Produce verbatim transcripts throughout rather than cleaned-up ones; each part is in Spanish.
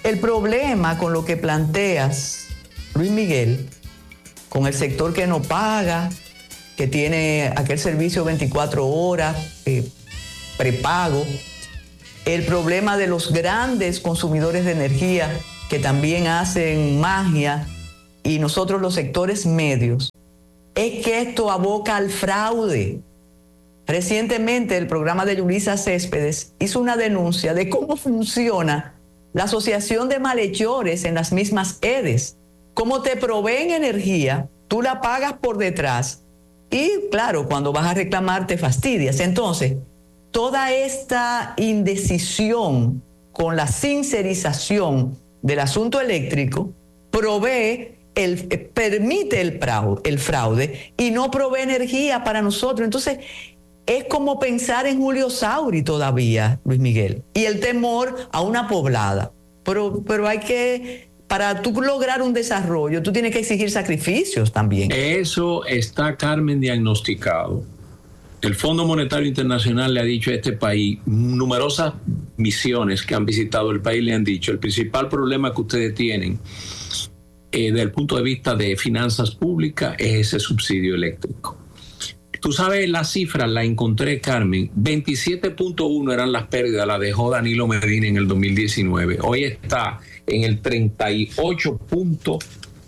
El problema con lo que planteas, Luis Miguel, con el sector que no paga, que tiene aquel servicio veinticuatro horas, eh, prepago, el problema de los grandes consumidores de energía que también hacen magia, y nosotros los sectores medios, es que esto aboca al fraude. Recientemente el programa de Yulisa Céspedes hizo una denuncia de cómo funciona la asociación de malhechores en las mismas E D E S. Cómo te proveen energía, tú la pagas por detrás y claro, cuando vas a reclamar te fastidias. Entonces, toda esta indecisión con la sincerización del asunto eléctrico provee El, permite el fraude, el fraude y no provee energía para nosotros. Entonces, es como pensar en Julio Sauri todavía, Luis Miguel, y el temor a una poblada. Pero, pero hay que, para tú lograr un desarrollo, tú tienes que exigir sacrificios también. Eso está, Carmen, diagnosticado. El Fondo Monetario Internacional le ha dicho a este país, numerosas misiones que han visitado el país le han dicho, el principal problema que ustedes tienen Eh, desde el punto de vista de finanzas públicas es ese subsidio eléctrico. Tú sabes, la cifra la encontré, Carmen, veintisiete punto uno eran las pérdidas, la dejó Danilo Medina en el dos mil diecinueve. Hoy está en el treinta y ocho punto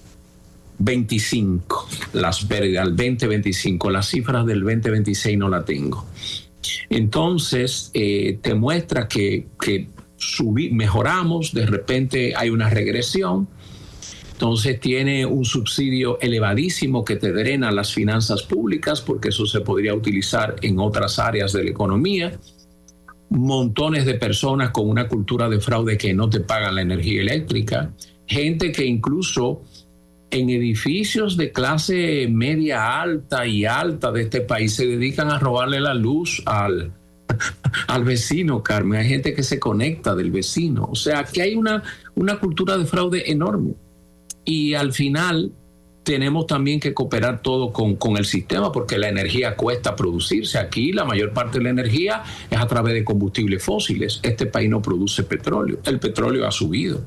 veinticinco las pérdidas, el veinte veinticinco. Las cifras del veinte veintiséis no la tengo. Entonces, eh, te muestra que, que subí, mejoramos, de repente hay una regresión. Entonces tiene un subsidio elevadísimo que te drena las finanzas públicas porque eso se podría utilizar en otras áreas de la economía. Montones de personas con una cultura de fraude que no te pagan la energía eléctrica. Gente que incluso en edificios de clase media alta y alta de este país se dedican a robarle la luz al, al vecino, Carmen. Hay gente que se conecta del vecino. O sea, que hay una, una cultura de fraude enorme. Y al final tenemos también que cooperar todo con, con el sistema porque la energía cuesta producirse. Aquí la mayor parte de la energía es a través de combustibles fósiles. Este país no produce petróleo. El petróleo ha subido.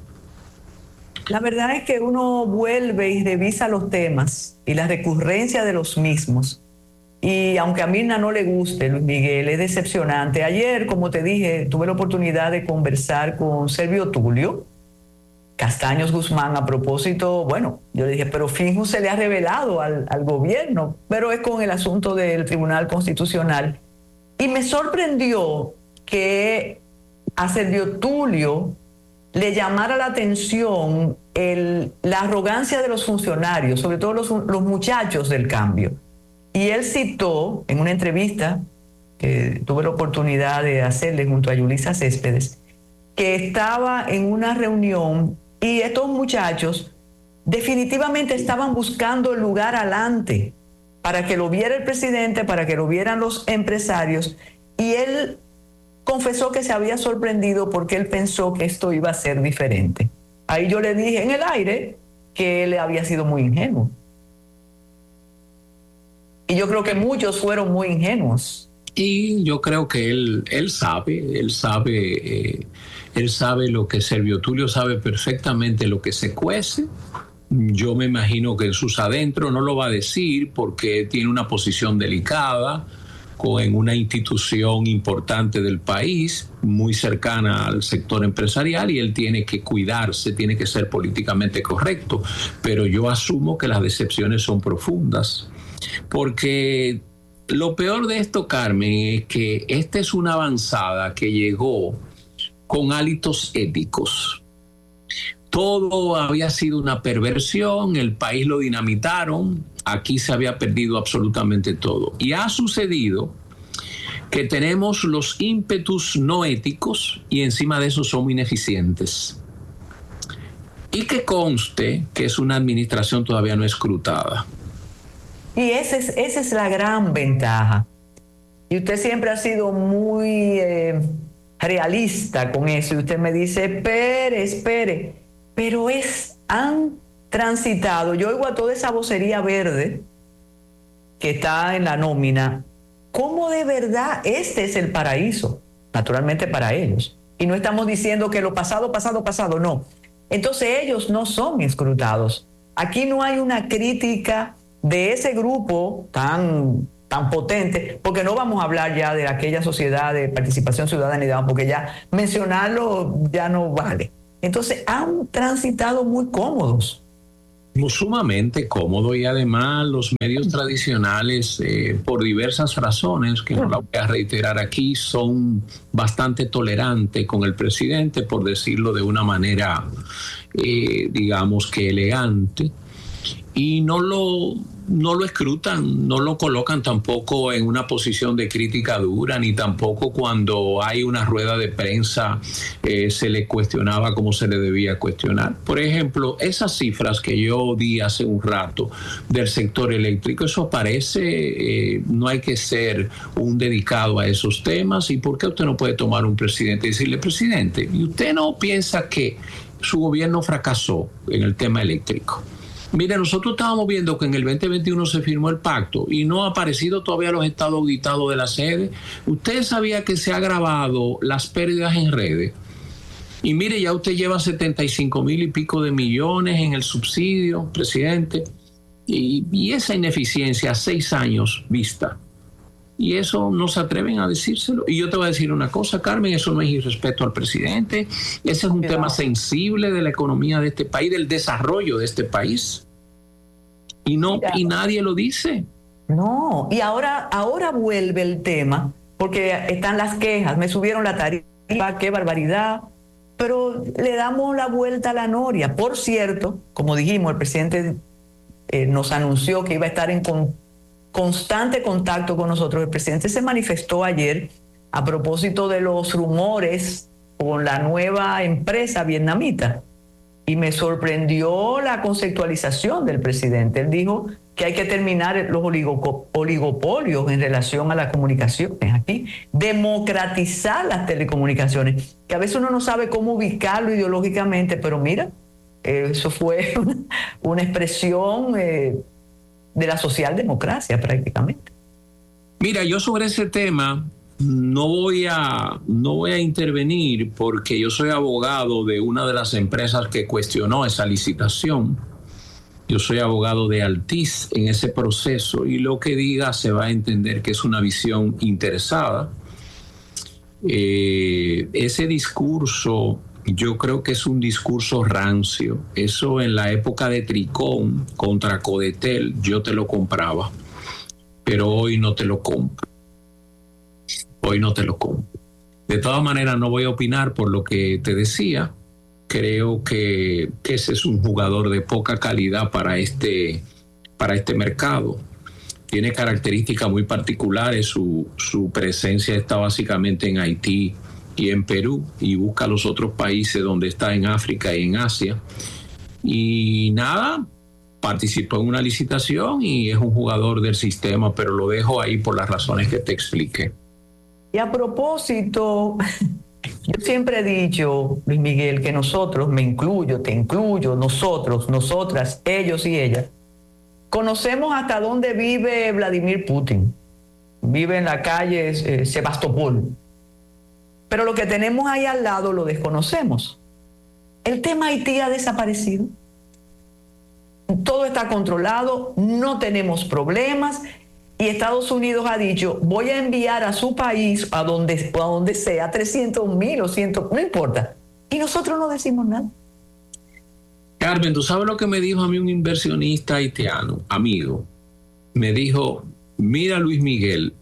La verdad es que uno vuelve y revisa los temas y la recurrencia de los mismos. Y aunque a Mirna no le guste, Luis Miguel, es decepcionante. Ayer, como te dije, tuve la oportunidad de conversar con Servio Tulio Castaños Guzmán a propósito, bueno, yo le dije, pero Finju se le ha revelado al, al gobierno, pero es con el asunto del Tribunal Constitucional. Y me sorprendió que a Servio Tulio le llamara la atención el, la arrogancia de los funcionarios, sobre todo los, los muchachos del cambio. Y él citó en una entrevista que tuve la oportunidad de hacerle junto a Yulisa Céspedes, que estaba en una reunión y estos muchachos definitivamente estaban buscando el lugar adelante para que lo viera el presidente, para que lo vieran los empresarios, y él confesó que se había sorprendido porque él pensó que esto iba a ser diferente. Ahí yo le dije en el aire que él había sido muy ingenuo. Y yo creo que muchos fueron muy ingenuos. Y yo creo que él, él sabe, él sabe, eh, él sabe lo que Servio Tulio sabe perfectamente lo que se cuece. Yo me imagino que en sus adentros no lo va a decir porque tiene una posición delicada en una institución importante del país, muy cercana al sector empresarial, y él tiene que cuidarse, tiene que ser políticamente correcto. Pero yo asumo que las decepciones son profundas, porque lo peor de esto, Carmen, es que esta es una avanzada que llegó con hábitos éticos. Todo había sido una perversión, el país lo dinamitaron, aquí se había perdido absolutamente todo. Y ha sucedido que tenemos los ímpetus no éticos y encima de eso somos ineficientes. Y que conste que es una administración todavía no escrutada. Y esa es, esa es la gran ventaja. Y usted siempre ha sido muy eh, realista con eso. Y usted me dice, espere, espere. Pero es, han transitado. Yo oigo a toda esa vocería verde que está en la nómina. ¿Cómo de verdad este es el paraíso? Naturalmente para ellos. Y no estamos diciendo que lo pasado, pasado, pasado, no. entonces ellos no son escrutados. Aquí no hay una crítica de ese grupo tan, tan potente, porque no vamos a hablar ya de aquella sociedad de participación ciudadana y demás, porque ya mencionarlo ya no vale. Entonces han transitado muy cómodos. Sumamente cómodo, y además los medios tradicionales, eh, por diversas razones que no la voy a reiterar aquí, son bastante tolerantes con el presidente, por decirlo de una manera, eh, digamos que elegante, y no lo, no lo escrutan, no lo colocan tampoco en una posición de crítica dura, ni tampoco cuando hay una rueda de prensa eh, se le cuestionaba como se le debía cuestionar. Por ejemplo, esas cifras que yo di hace un rato del sector eléctrico, eso parece, eh, no hay que ser un dedicado a esos temas. ¿Y por qué usted no puede tomar un presidente y decirle, presidente, ¿y usted no piensa que su gobierno fracasó en el tema eléctrico? Mire, nosotros estábamos viendo que en el veinte veintiuno se firmó el pacto y no ha aparecido todavía los estados auditados de la sede. Usted sabía que se ha agravado las pérdidas en redes. Y mire, ya usted lleva setenta y cinco mil y pico de millones en el subsidio, presidente. Y, y esa ineficiencia, seis años vista. Y eso no se atreven a decírselo. Y yo te voy a decir una cosa, Carmen, eso no es irrespeto al presidente. Ese es un Cuidado. tema sensible de la economía de este país, del desarrollo de este país. Y no, y nadie lo dice. No, y ahora, ahora vuelve el tema, porque están las quejas, me subieron la tarifa, qué barbaridad, pero le damos la vuelta a la noria. Por cierto, como dijimos, el presidente eh, nos anunció que iba a estar en con, constante contacto con nosotros. El presidente se manifestó ayer a propósito de los rumores con la nueva empresa vietnamita. Y me sorprendió la conceptualización del presidente. Él dijo que hay que terminar los oligopolios en relación a las comunicaciones aquí, democratizar las telecomunicaciones, que a veces uno no sabe cómo ubicarlo ideológicamente, pero mira, eso fue una, una expresión eh, de la socialdemocracia prácticamente. Mira, yo sobre ese tema no voy a no voy a intervenir porque yo soy abogado de una de las empresas que cuestionó esa licitación. Yo soy abogado de Altiz en ese proceso y lo que diga se va a entender que es una visión interesada. Eh, ese discurso yo creo que es un discurso rancio. Eso en la época de Tricón contra Codetel yo te lo compraba, pero hoy no te lo compro. Hoy no te lo compro. De todas maneras, no voy a opinar por lo que te decía. Creo que, que ese es un jugador de poca calidad para este, para este mercado. Tiene características muy particulares. Su, su presencia está básicamente en Haití y en Perú, y busca los otros países donde está, en África y en Asia. Y nada, participó en una licitación y es un jugador del sistema, pero lo dejo ahí por las razones que te expliqué. Y a propósito, yo siempre he dicho, Luis Miguel, que nosotros, me incluyo, te incluyo, nosotros, nosotras, ellos y ellas, conocemos hasta dónde vive Vladimir Putin. Vive en la calle eh, Sebastopol. Pero lo que tenemos ahí al lado lo desconocemos. El tema Haití ha desaparecido. Todo está controlado, no tenemos problemas. Y Estados Unidos ha dicho, voy a enviar a su país, a donde, a donde sea, trescientos mil o cien, no importa. Y nosotros no decimos nada. Carmen, ¿tú sabes lo que me dijo a mí un inversionista haitiano, amigo? Me dijo, mira Luis Miguel,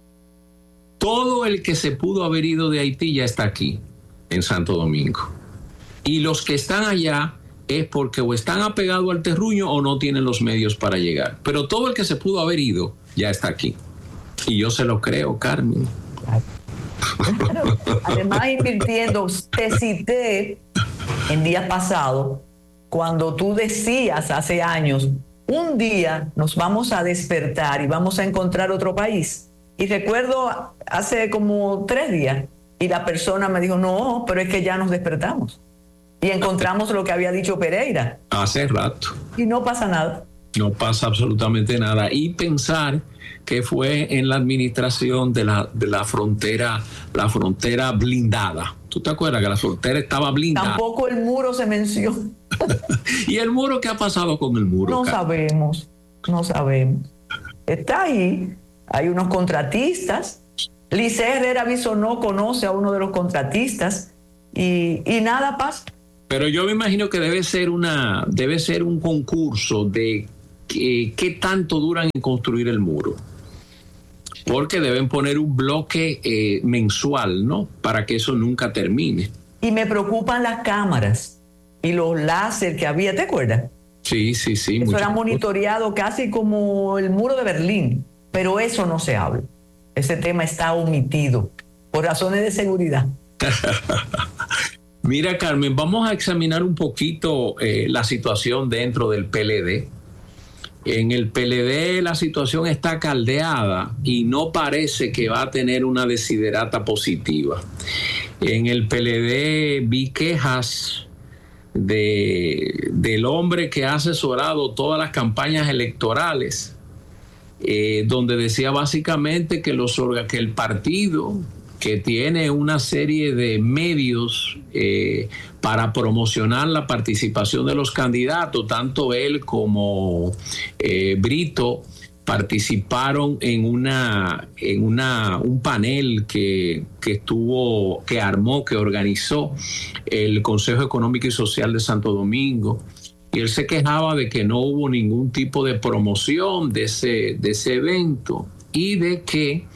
todo el que se pudo haber ido de Haití ya está aquí, en Santo Domingo. Y los que están allá es porque o están apegados al terruño o no tienen los medios para llegar. Pero todo el que se pudo haber ido ya está aquí. Y yo se lo creo, Carmen. Claro. Además, invirtiendo, te cité en días pasados, cuando tú decías hace años, un día nos vamos a despertar y vamos a encontrar otro país. Y recuerdo hace como tres días, y la persona me dijo, no, pero es que ya nos despertamos. Y encontramos lo que había dicho Pereira. Hace rato. Y no pasa nada. No pasa absolutamente nada. Y pensar que fue en la administración de la, de la frontera, la frontera blindada. ¿Tú te acuerdas que la frontera estaba blindada? Tampoco el muro se menciona. ¿Y el muro? ¿Qué ha pasado con el muro? No Carmen? sabemos, no sabemos. Está ahí, hay unos contratistas. Lice Herrera Viso no conoce a uno de los contratistas y, y nada pasa. Pero yo me imagino que debe ser una, debe ser un concurso de qué, qué tanto duran en construir el muro. Porque deben poner un bloque eh, mensual, ¿no? Para que eso nunca termine. Y me preocupan las cámaras y los láser que había, ¿te acuerdas? Sí, sí, sí. Eso era mucho. monitoreado casi como el muro de Berlín, pero eso no se habla. Ese tema está omitido por razones de seguridad. Mira, Carmen, vamos a examinar un poquito eh, la situación dentro del P L D. En el P L D la situación está caldeada y no parece que va a tener una desiderata positiva. En el P L D vi quejas de, del hombre que ha asesorado todas las campañas electorales, eh, donde decía básicamente que, los, que el partido, que tiene una serie de medios eh, para promocionar la participación de los candidatos, tanto él como eh, Brito participaron en una en una un panel que, que estuvo, que armó, que organizó el Consejo Económico y Social de Santo Domingo. Y él se quejaba de que no hubo ningún tipo de promoción de ese, de ese evento y de que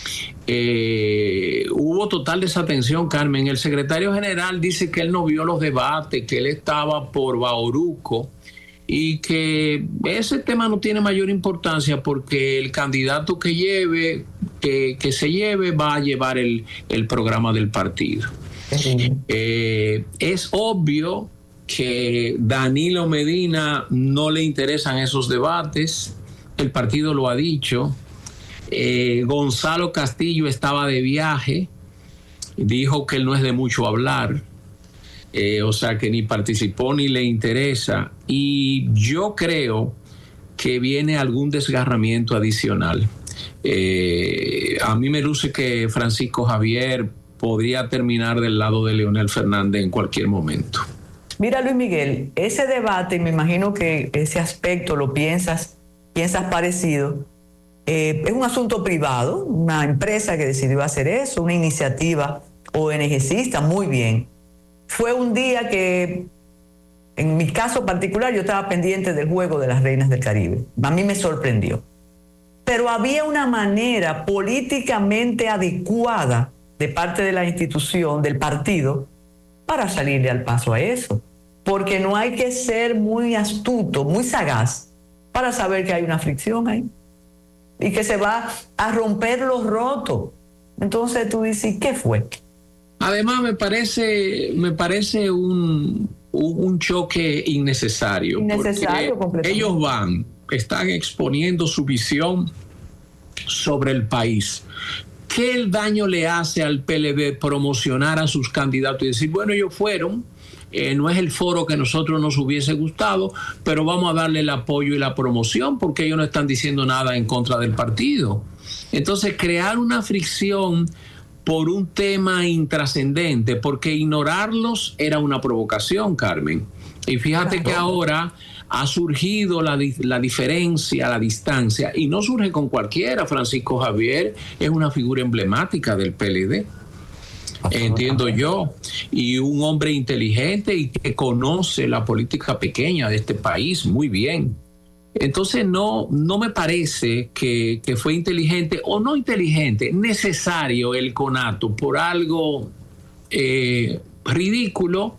Eh, hubo total desatención, Carmen. El secretario general dice que él no vio los debates, que él estaba por Bauruco y que ese tema no tiene mayor importancia porque el candidato que lleve, que, que se lleve, va a llevar el, el programa del partido. Uh-huh. Eh, es obvio que Danilo Medina no le interesan esos debates, el partido lo ha dicho. Eh, Gonzalo Castillo estaba de viaje, dijo que él no es de mucho hablar, eh, o sea que ni participó ni le interesa, y yo creo que viene algún desgarramiento adicional. Eh, a mí me luce que Francisco Javier podría terminar del lado de Leonel Fernández en cualquier momento. Mira, Luis Miguel, ese debate, me imagino que ese aspecto lo piensas, piensas parecido. Eh, es un asunto privado, una empresa que decidió hacer eso, una iniciativa ONGcista, muy bien. Fue un día que, en mi caso particular, yo estaba pendiente del juego de las Reinas del Caribe. A mí me sorprendió. Pero había una manera políticamente adecuada de parte de la institución, del partido, para salirle al paso a eso. Porque no hay que ser muy astuto, muy sagaz, para saber que hay una fricción ahí y que se va a romper los rotos. Entonces tú dices, ¿qué fue? Además me parece, me parece un, un, un choque innecesario. Innecesario completamente. Ellos van, están exponiendo su visión sobre el país. ¿Qué daño le hace al P L D promocionar a sus candidatos y decir, bueno, ellos fueron, eh, no es el foro que a nosotros nos hubiese gustado, pero vamos a darle el apoyo y la promoción porque ellos no están diciendo nada en contra del partido? Entonces, crear una fricción por un tema intrascendente, porque ignorarlos era una provocación, Carmen. Y fíjate que ahora ha surgido la, la diferencia, la distancia, y no surge con cualquiera. Francisco Javier es una figura emblemática del P L D, entiendo yo, y un hombre inteligente y que conoce la política pequeña de este país muy bien. Entonces no, no me parece que, que fue inteligente o no inteligente, necesario el conato por algo eh, ridículo,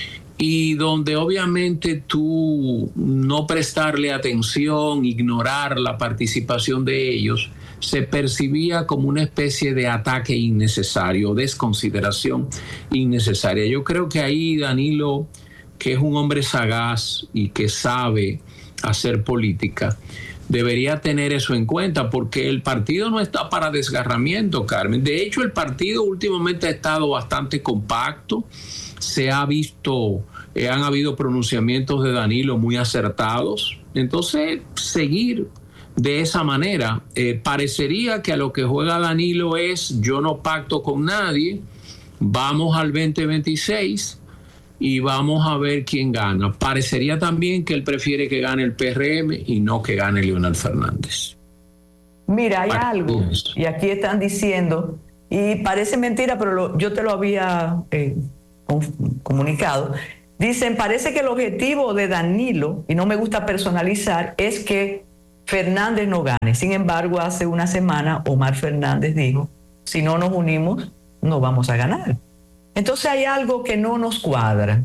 y donde obviamente tú no prestarle atención, ignorar la participación de ellos, se percibía como una especie de ataque innecesario, desconsideración innecesaria. Yo creo que ahí Danilo, que es un hombre sagaz y que sabe hacer política, debería tener eso en cuenta, porque el partido no está para desgarramiento, Carmen. De hecho, el partido últimamente ha estado bastante compacto. Se ha visto, eh, han habido pronunciamientos de Danilo muy acertados. Entonces, seguir de esa manera, eh, parecería que a lo que juega Danilo es yo no pacto con nadie, vamos al veinte veintiséis y vamos a ver quién gana. Parecería también que él prefiere que gane el P R M y no que gane Leonel Fernández. Mira, hay algo, y aquí están diciendo, y parece mentira, pero lo, yo te lo había eh, comunicado. Dicen, parece que el objetivo de Danilo, y no me gusta personalizar, es que Fernández no gane. Sin embargo, hace una semana Omar Fernández dijo, si no nos unimos, no vamos a ganar. Entonces hay algo que no nos cuadra.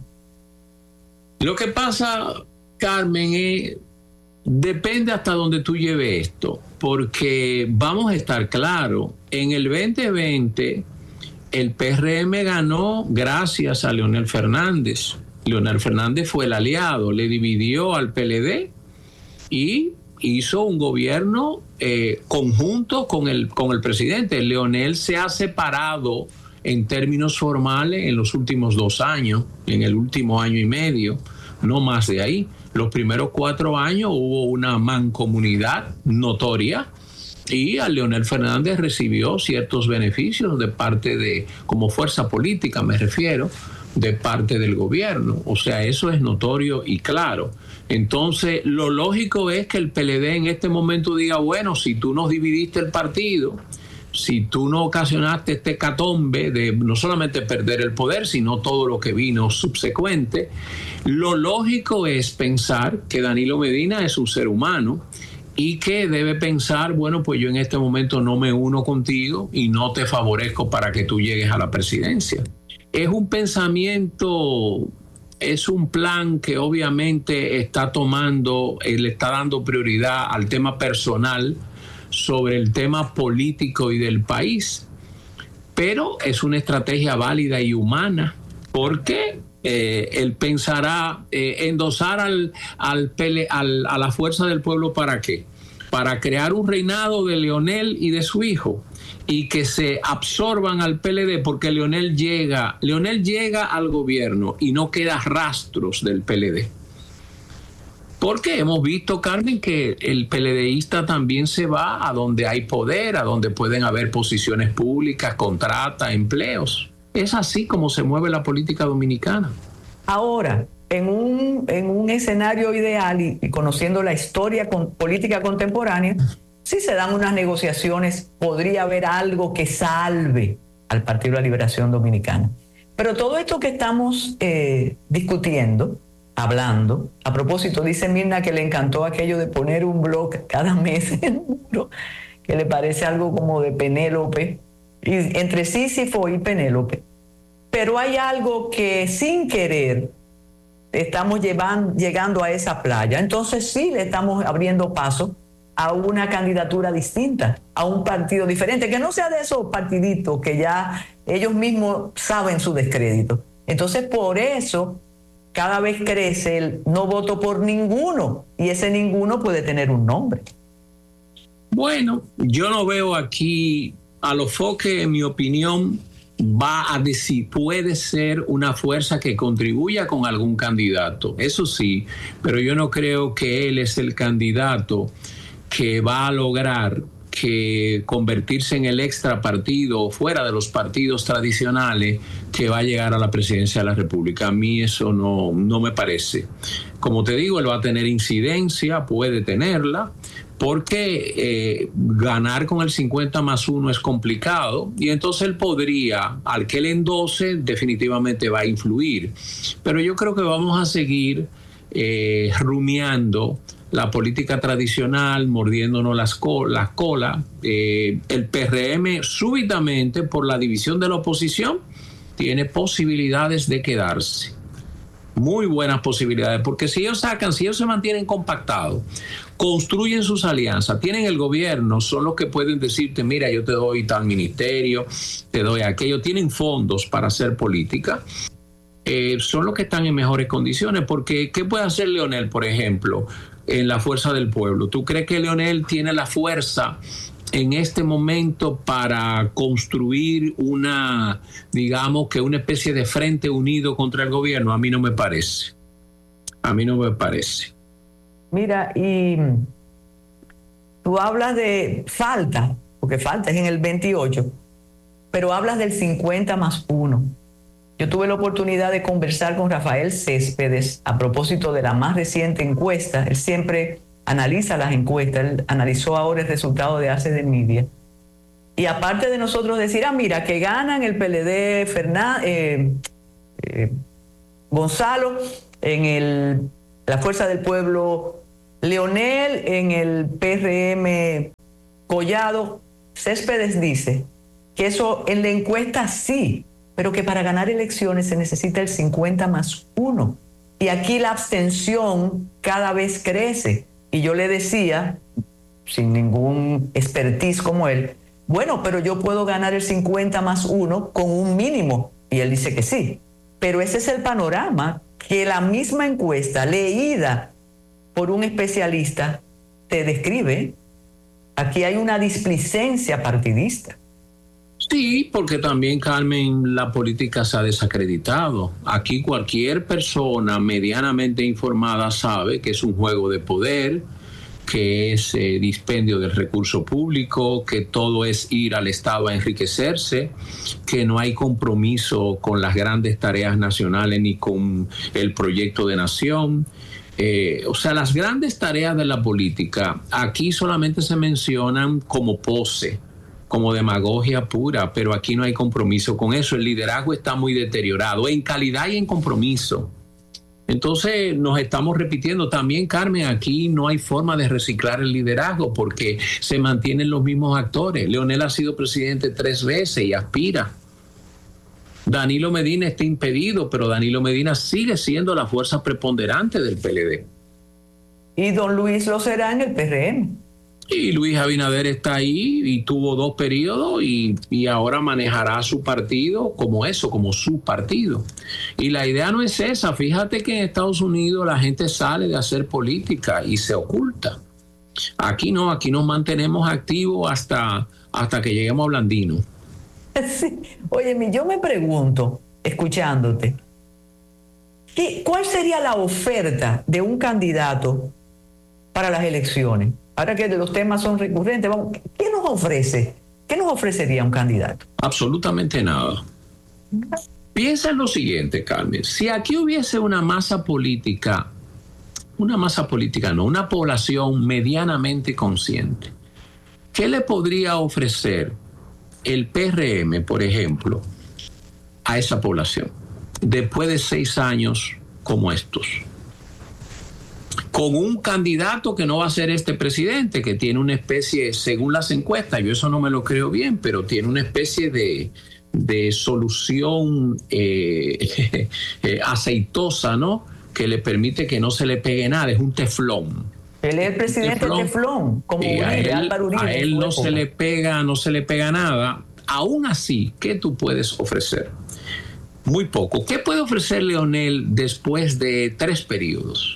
Lo que pasa, Carmen, es, depende hasta donde tú lleves esto, porque vamos a estar claros, en el veinte veinte el P R M ganó gracias a Leonel Fernández. Leonel Fernández fue el aliado, le dividió al P L D y hizo un gobierno eh, conjunto con el, con el presidente. Leonel se ha separado en términos formales en los últimos dos años, en el último año y medio, no más de ahí. Los primeros cuatro años hubo una mancomunidad notoria y a Leonel Fernández recibió ciertos beneficios de parte de, como fuerza política me refiero, de parte del gobierno. O sea, eso es notorio y claro. Entonces, lo lógico es que el P L D en este momento diga, bueno, si tú nos dividiste el partido, si tú no ocasionaste este hecatombe de no solamente perder el poder, sino todo lo que vino subsecuente, lo lógico es pensar que Danilo Medina es un ser humano y que debe pensar, bueno, pues yo en este momento no me uno contigo y no te favorezco para que tú llegues a la presidencia. Es un pensamiento, es un plan que obviamente está tomando, eh, le está dando prioridad al tema personal sobre el tema político y del país, pero es una estrategia válida y humana, porque eh, él pensará eh, endosar al, al, al, a la fuerza del pueblo ¿para qué? Para crear un reinado de Leonel y de su hijo y que se absorban al P L D, porque Leonel llega, Leonel llega al gobierno y no queda rastros del P L D. Porque hemos visto, Carmen, que el PLDista también se va a donde hay poder, a donde pueden haber posiciones públicas, contrata, empleos. Es así como se mueve la política dominicana. Ahora, en un, en un escenario ideal y, y conociendo la historia con, política contemporánea, si se dan unas negociaciones, podría haber algo que salve al Partido de la Liberación Dominicana. Pero todo esto que estamos eh, discutiendo, hablando, a propósito, dice Mirna que le encantó aquello de poner un blog cada mes en el muro, que le parece algo como de Penélope, y entre Sísifo y Penélope. Pero hay algo que sin querer estamos llevando, llegando a esa playa. Entonces sí le estamos abriendo paso a una candidatura distinta, a un partido diferente, que no sea de esos partiditos que ya ellos mismos saben su descrédito. Entonces por eso cada vez crece el no voto por ninguno, y ese ninguno puede tener un nombre. Bueno, yo no veo aquí a los Foque, en mi opinión, va a decir, puede ser una fuerza que contribuya con algún candidato, eso sí, pero yo no creo que él es el candidato que va a lograr que convertirse en el extra partido o fuera de los partidos tradicionales que va a llegar a la presidencia de la República. A mí eso no, no me parece. Como te digo, él va a tener incidencia, puede tenerla, porque eh, ganar con el cincuenta más uno es complicado, y entonces él podría, al que él endose, definitivamente va a influir. Pero yo creo que vamos a seguir eh, rumiando la política tradicional, mordiéndonos las colas. Las colas. Eh, el P R M súbitamente, por la división de la oposición, tiene posibilidades de quedarse. Muy buenas posibilidades, porque si ellos sacan, si ellos se mantienen compactados, construyen sus alianzas, tienen el gobierno, son los que pueden decirte, mira, yo te doy tal ministerio, te doy aquello, tienen fondos para hacer política. Eh, son los que están en mejores condiciones, porque ¿qué puede hacer Leonel, por ejemplo, en la fuerza del pueblo? ¿Tú crees que Leonel tiene la fuerza en este momento para construir una, digamos que una especie de frente unido contra el gobierno? A mí no me parece. A mí no me parece. Mira, y tú hablas de falta, porque falta es en el veintiocho, pero hablas del cincuenta más uno. Yo tuve la oportunidad de conversar con Rafael Céspedes a propósito de la más reciente encuesta. Él siempre analiza las encuestas, él analizó ahora el resultado de Ace de Media. Y aparte de nosotros decir, ah, mira, que ganan el P L D Fernández, eh, eh, Gonzalo, en el, la Fuerza del Pueblo Leonel, en el P R M Collado, Céspedes dice que eso en la encuesta sí, pero que para ganar elecciones se necesita el cincuenta más uno. Y aquí la abstención cada vez crece. Y yo le decía, sin ningún expertise como él, bueno, pero yo puedo ganar el cincuenta más uno con un mínimo. Y él dice que sí. Pero ese es el panorama que la misma encuesta leída por un especialista te describe. Aquí hay una displicencia partidista. Sí, porque también, Carmen, la política se ha desacreditado. Aquí cualquier persona medianamente informada sabe que es un juego de poder, que es eh, dispendio del recurso público, que todo es ir al Estado a enriquecerse, que no hay compromiso con las grandes tareas nacionales ni con el proyecto de nación. Eh, o sea, las grandes tareas de la política aquí solamente se mencionan como pose, como demagogia pura, pero aquí no hay compromiso con eso. El liderazgo está muy deteriorado en calidad y en compromiso. Entonces nos estamos repitiendo también, Carmen, aquí no hay forma de reciclar el liderazgo porque se mantienen los mismos actores. Leonel ha sido presidente tres veces y aspira. Danilo Medina está impedido, pero Danilo Medina sigue siendo la fuerza preponderante del P L D. Y don Luis lo será en el P R M. Y Luis Abinader está ahí y tuvo dos periodos y, y ahora manejará su partido como eso, como su partido. Y la idea no es esa. Fíjate que en Estados Unidos la gente sale de hacer política y se oculta. Aquí no, aquí nos mantenemos activos hasta, hasta que lleguemos a Blandino. Sí. Oye, yo me pregunto, escuchándote, ¿qué, ¿cuál sería la oferta de un candidato para las elecciones? Ahora que los temas son recurrentes, vamos, ¿qué nos ofrece? ¿Qué nos ofrecería un candidato? Absolutamente nada. Piensa en lo siguiente, Carmen. Si aquí hubiese una masa política, una masa política no, una población medianamente consciente, ¿qué le podría ofrecer el P R M, por ejemplo, a esa población después de seis años como estos? Con un candidato que no va a ser este presidente, que tiene una especie, según las encuestas, yo eso no me lo creo bien, pero tiene una especie de, de solución eh, eh, aceitosa, ¿no? Que le permite que no se le pegue nada, es un teflón. Él es el presidente teflón, teflón como y a Uribe, él, Álvaro Uribe, a él no se le pega, no se le pega nada. Aún así, ¿qué tú puedes ofrecer? Muy poco. ¿Qué puede ofrecer Leonel después de tres periodos?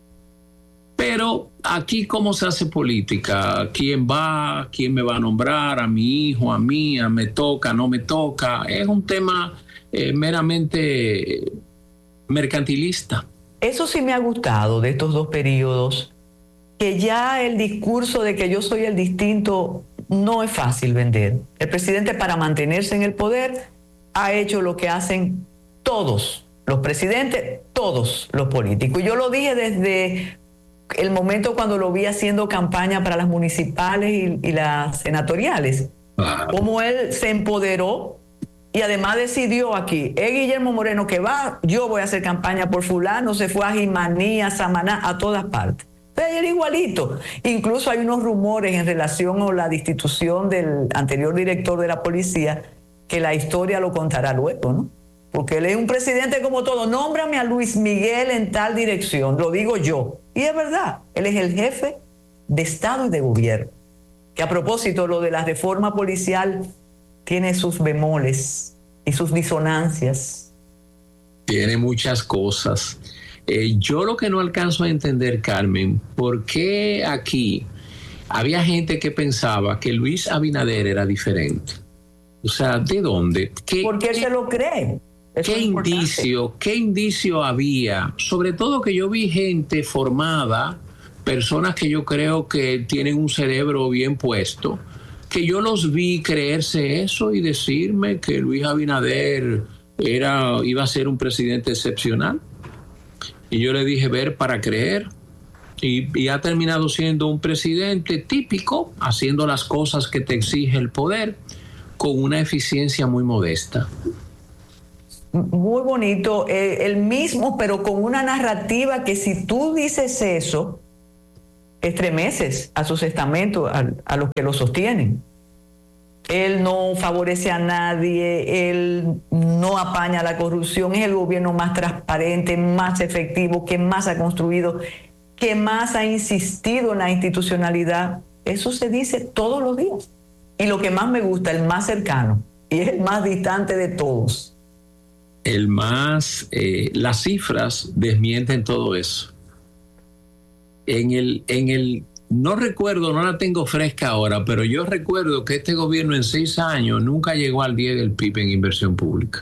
Pero aquí, ¿cómo se hace política? ¿Quién va? ¿Quién me va a nombrar? ¿A mi hijo? ¿A mí? ¿A me toca? ¿No me toca? Es un tema eh, meramente mercantilista. Eso sí me ha gustado de estos dos periodos, que ya el discurso de que yo soy el distinto no es fácil vender. El presidente, para mantenerse en el poder, ha hecho lo que hacen todos los presidentes, todos los políticos. Y yo lo dije desde el momento cuando lo vi haciendo campaña para las municipales y, y las senatoriales, como él se empoderó y además decidió aquí, es Guillermo Moreno que va, yo voy a hacer campaña por fulano, se fue a Jimaní, a Samaná, a todas partes. Entonces era igualito. Incluso hay unos rumores en relación a la destitución del anterior director de la policía, que la historia lo contará luego, ¿no? Porque él es un presidente como todo. Nómbrame a Luis Miguel en tal dirección, lo digo yo. Y es verdad, él es el jefe de Estado y de gobierno. Que a propósito, lo de la reforma policial tiene sus bemoles y sus disonancias. Tiene muchas cosas. Eh, yo lo que no alcanzo a entender, Carmen, ¿por qué aquí había gente que pensaba que Luis Abinader era diferente? O sea, ¿de dónde? ¿Qué, Porque él qué, se lo cree. Eso ¿Qué indicio, qué indicio había? Sobre todo que yo vi gente formada, personas que yo creo que tienen un cerebro bien puesto, que yo los vi creerse eso y decirme que Luis Abinader era, iba a ser un presidente excepcional. Y yo le dije, ver para creer. Y, y ha terminado siendo un presidente típico, haciendo las cosas que te exige el poder, con una eficiencia muy modesta. Muy bonito, eh, el mismo, pero con una narrativa que si tú dices eso, estremeces a sus estamentos, a, a los que lo sostienen. Él no favorece a nadie, él no apaña la corrupción, es el gobierno más transparente, más efectivo, que más ha construido, que más ha insistido en la institucionalidad. Eso se dice todos los días. Y lo que más me gusta, el más cercano, y es el más distante de todos. El más, eh, las cifras desmienten todo eso. En el, en el, no recuerdo, no la tengo fresca ahora, pero yo recuerdo que este gobierno en seis años nunca llegó al diez del P I B en inversión pública.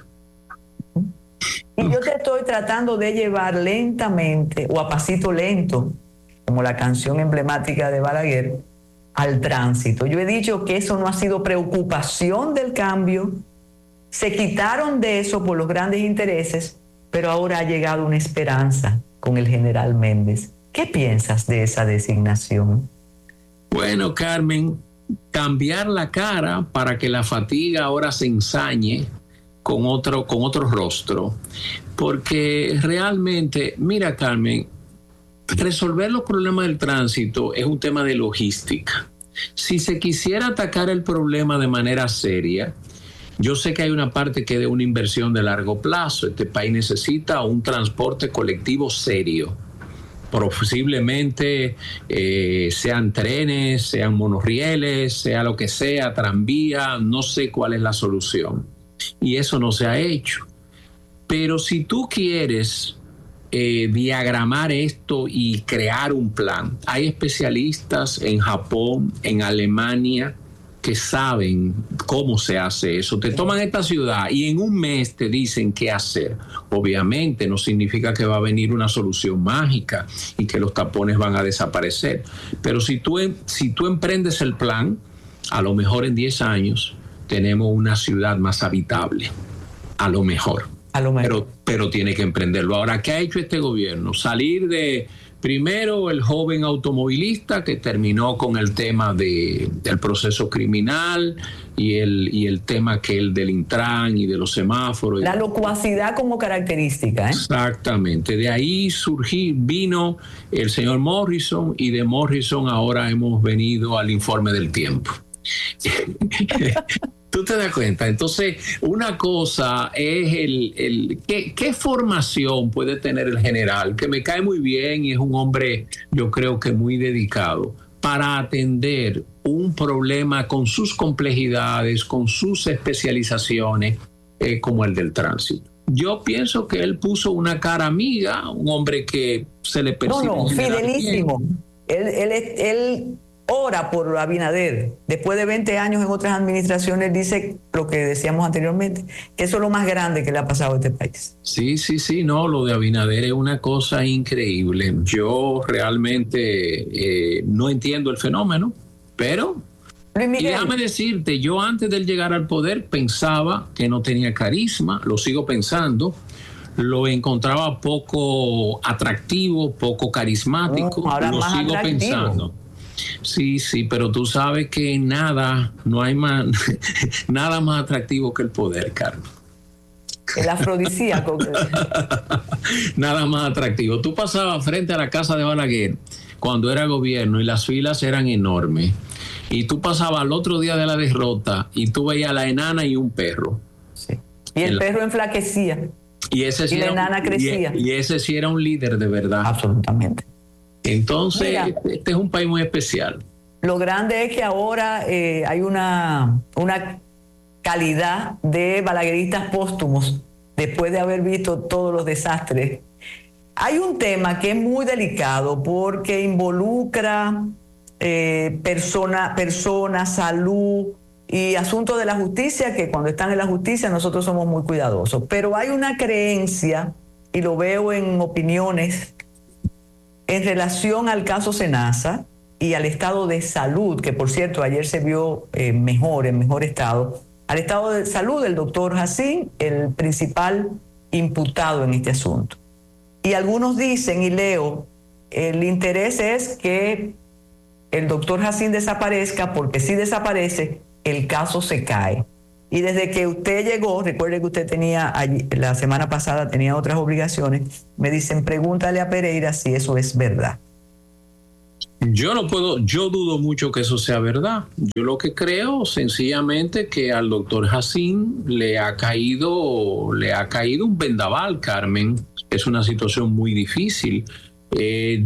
Y yo te estoy tratando de llevar lentamente o a pasito lento, como la canción emblemática de Balaguer, al tránsito. Yo he dicho que eso no ha sido preocupación del cambio, se quitaron de eso por los grandes intereses, pero ahora ha llegado una esperanza con el general Méndez. ¿Qué piensas de esa designación? Bueno, Carmen, cambiar la cara para que la fatiga ahora se ensañe con otro, con otro rostro. Porque realmente, mira, Carmen, resolver los problemas del tránsito es un tema de logística. Si se quisiera atacar el problema de manera seria, yo sé que hay una parte que es de una inversión de largo plazo. Este país necesita un transporte colectivo serio. Posiblemente eh, sean trenes, sean monorrieles, sea lo que sea, tranvía, no sé cuál es la solución. Y eso no se ha hecho. Pero si tú quieres eh, diagramar esto y crear un plan, hay especialistas en Japón, en Alemania, que saben cómo se hace eso. Te toman esta ciudad y en un mes te dicen qué hacer. Obviamente no significa que va a venir una solución mágica y que los tapones van a desaparecer. Pero si tú, si tú emprendes el plan, a lo mejor en diez años tenemos una ciudad más habitable. A lo mejor. A lo mejor. Pero, pero tiene que emprenderlo. Ahora, ¿qué ha hecho este gobierno? Salir de... Primero, el joven automovilista que terminó con el tema de, del proceso criminal y el, y el tema que el del Intran y de los semáforos. La locuacidad como característica, ¿eh? Exactamente. De ahí surgí, vino el señor Morrison y de Morrison ahora hemos venido al informe del tiempo. ¿Tú te das cuenta? Entonces, una cosa es el, el ¿qué, qué formación puede tener el general, que me cae muy bien y es un hombre, yo creo que muy dedicado, para atender un problema con sus complejidades, con sus especializaciones, eh, como el del tránsito. Yo pienso que él puso una cara amiga, un hombre que se le percibe. No, no, fidelísimo. Él, él, él ora por Abinader. Después de veinte años en otras administraciones, dice lo que decíamos anteriormente, que eso es lo más grande que le ha pasado a este país. Sí, sí, sí, no, lo de Abinader es una cosa increíble. Yo realmente eh, no entiendo el fenómeno, pero... Y déjame decirte, yo antes de llegar al poder pensaba que no tenía carisma, lo sigo pensando, lo encontraba poco atractivo, poco carismático, no, ahora lo más sigo atractivo. pensando. Sí, sí, pero tú sabes que nada, no hay más, nada más atractivo que el poder, Carmen. El afrodisíaco. Nada más atractivo. Tú pasabas frente a la casa de Balaguer cuando era gobierno y las filas eran enormes. Y tú pasabas al otro día de la derrota y tú veías a la enana y un perro. Sí. Y el perro enflaquecía. Y, ese sí y la enana un, crecía. Y, y ese sí era un líder de verdad. Absolutamente. Entonces, Mira, este es un país muy especial. Lo grande es que ahora eh, hay una, una calidad de balagueristas póstumos después de haber visto todos los desastres. Hay un tema que es muy delicado porque involucra eh, persona, persona, salud y asuntos de la justicia, que cuando están en la justicia nosotros somos muy cuidadosos. Pero hay una creencia, y lo veo en opiniones, en relación al caso Senasa, y al estado de salud, que por cierto ayer se vio eh, mejor, en mejor estado, al estado de salud del doctor Hassin, el principal imputado en este asunto. Y algunos dicen, y leo, el interés es que el doctor Hassin desaparezca, porque si desaparece, el caso se cae. Y desde que usted llegó, recuerde que usted tenía, allí, la semana pasada tenía otras obligaciones, me dicen, pregúntale a Pereira si eso es verdad. Yo no puedo, yo dudo mucho que eso sea verdad. Yo lo que creo sencillamente que al doctor Hassin le ha caído, le ha caído un vendaval, Carmen. Es una situación muy difícil. Eh,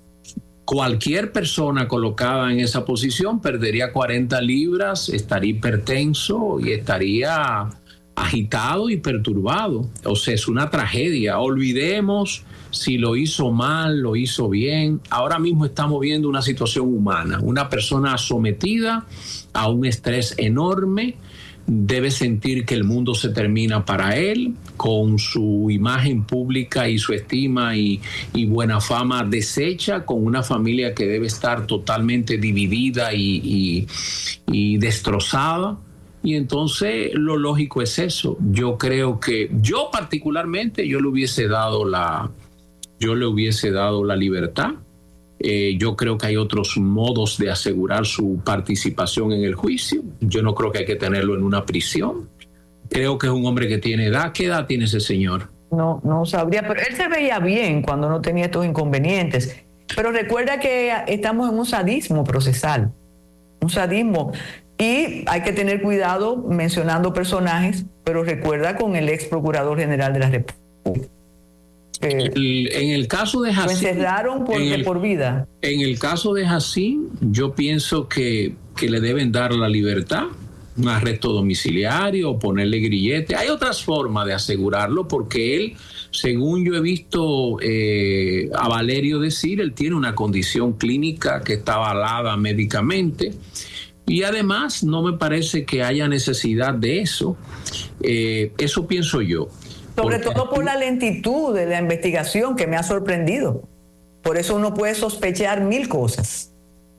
cualquier persona colocada en esa posición perdería cuarenta libras, estaría hipertenso y estaría agitado y perturbado. O sea, es una tragedia. Olvidemos si lo hizo mal, lo hizo bien. Ahora mismo estamos viendo una situación humana, una persona sometida a un estrés enorme, debe sentir que el mundo se termina para él, con su imagen pública y su estima y, y buena fama deshecha, con una familia que debe estar totalmente dividida y, y, y destrozada. Y entonces lo lógico es eso. Yo creo que yo particularmente yo le hubiese dado la yo le hubiese dado la libertad. Eh, yo creo que hay otros modos de asegurar su participación en el juicio. Yo no creo que hay que tenerlo en una prisión. Creo que es un hombre que tiene edad. ¿Qué edad tiene ese señor? No, no sabría, pero él se veía bien cuando no tenía estos inconvenientes. Pero recuerda que estamos en un sadismo procesal, un sadismo. Y hay que tener cuidado mencionando personajes, pero recuerda con el ex procurador general de la República. Eh, el, en el caso de Hassin, lo encerraron por, el, por vida. En el caso de Hassin, yo pienso que, que le deben dar la libertad, un arresto domiciliario, ponerle grillete. Hay otras formas de asegurarlo, porque él, según yo he visto eh, a Valerio decir, él tiene una condición clínica que está avalada médicamente. Y además no me parece que haya necesidad de eso. Eh, eso pienso yo. Sobre Porque... todo por la lentitud de la investigación, que me ha sorprendido. Por eso uno puede sospechar mil cosas.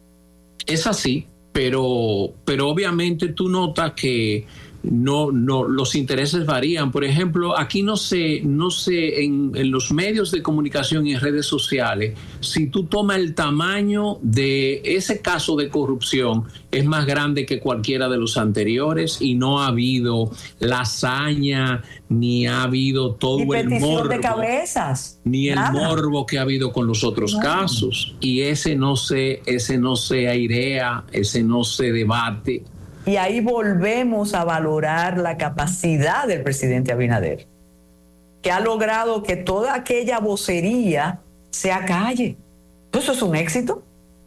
Es así, pero, pero obviamente tú notas que no, no, los intereses varían. Por ejemplo, aquí no sé, no sé en, en los medios de comunicación y en redes sociales, si tú tomas el tamaño de ese caso de corrupción, es más grande que cualquiera de los anteriores y no ha habido la hazaña, ni ha habido todo y el morbo de cabezas. Ni Nada. el morbo que ha habido con los otros no. casos. Y ese no se, ese no se airea, ese no se debate. Y ahí volvemos a valorar la capacidad del presidente Abinader, que ha logrado que toda aquella vocería se acalle. ¿Eso es un éxito?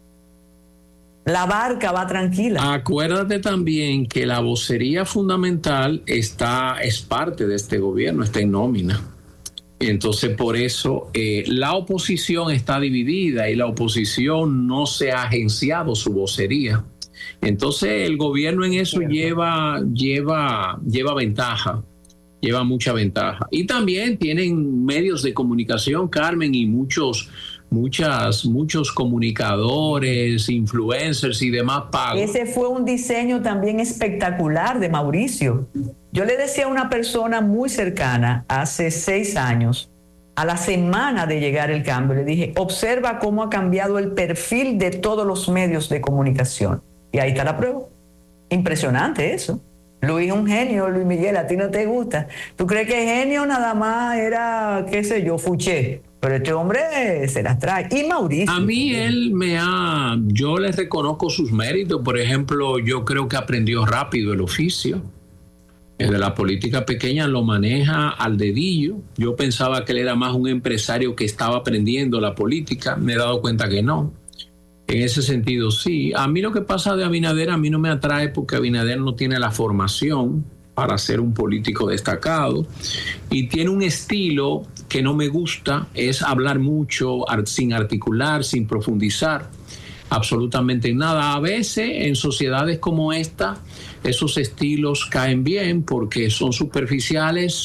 La barca va tranquila. Acuérdate también que la vocería fundamental está, es parte de este gobierno, está en nómina. Entonces, por eso eh, la oposición está dividida y la oposición no se ha agenciado su vocería. Entonces el gobierno en eso lleva, lleva, lleva ventaja, lleva mucha ventaja. Y también tienen medios de comunicación, Carmen, y muchos, muchas, muchos comunicadores, influencers y demás pagos. Ese fue un diseño también espectacular de Mauricio. Yo le decía a una persona muy cercana hace seis años, a la semana de llegar el cambio, le dije, observa cómo ha cambiado el perfil de todos los medios de comunicación. Y ahí está la prueba. Impresionante eso. Luis es un genio, Luis Miguel, a ti no te gusta. ¿Tú crees que genio nada más era, qué sé yo, Fuché? Pero este hombre se las trae. Y Mauricio. A mí él me ha, yo le reconozco sus méritos. Por ejemplo, yo creo que aprendió rápido el oficio. El de la política pequeña lo maneja al dedillo. Yo pensaba que él era más un empresario que estaba aprendiendo la política. Me he dado cuenta que no. En ese sentido, sí. A mí lo que pasa de Abinader, a mí no me atrae porque Abinader no tiene la formación para ser un político destacado y tiene un estilo que no me gusta, es hablar mucho sin articular, sin profundizar absolutamente nada. A veces en sociedades como esta, esos estilos caen bien porque son superficiales,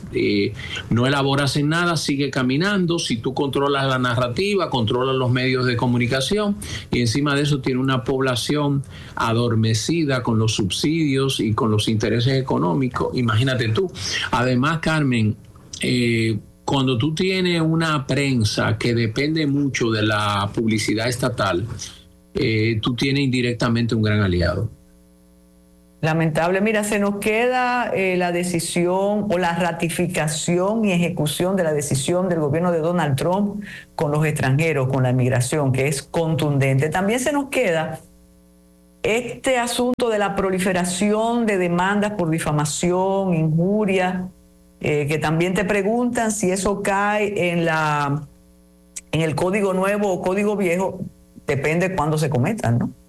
eh, no elaboras en nada, sigue caminando. Si tú controlas la narrativa, controlas los medios de comunicación, y encima de eso tiene una población adormecida con los subsidios y con los intereses económicos, imagínate tú. Además, Carmen, eh, cuando tú tienes una prensa que depende mucho de la publicidad estatal, eh, tú tienes indirectamente un gran aliado. Lamentable. Mira, se nos queda eh, la decisión o la ratificación y ejecución de la decisión del gobierno de Donald Trump con los extranjeros, con la inmigración, que es contundente. También se nos queda este asunto de la proliferación de demandas por difamación, injuria, eh, que también te preguntan si eso cae en, la, en el código nuevo o código viejo, depende de cuándo se cometan, ¿no?